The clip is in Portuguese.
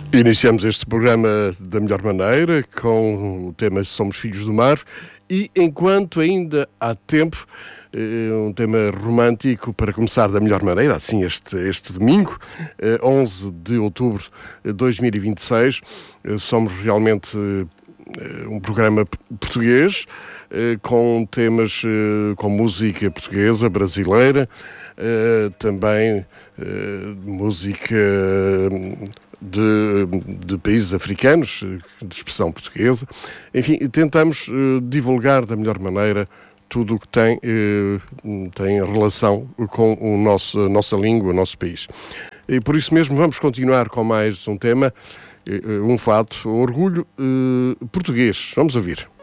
Iniciamos este programa da melhor maneira, com o tema Somos Filhos do Mar, e enquanto ainda há tempo, um tema romântico para começar da melhor maneira, assim este domingo, 11 de outubro de 2026, somos realmente um programa português, com temas, com música portuguesa, brasileira, também música de países africanos, de expressão portuguesa. Enfim, tentamos divulgar da melhor maneira tudo o que tem relação com a nossa língua, o nosso país. E por isso mesmo vamos continuar com mais um tema, um fato, orgulho português. Vamos ouvir.